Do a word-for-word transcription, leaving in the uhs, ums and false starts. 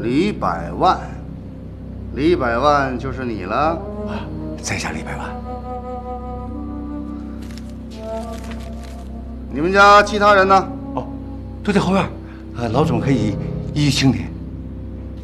李百万，李百万就是你了。 啊，在下李百万。 你们家其他人呢？ 哦，都在后院，呃，老总可以一一清点。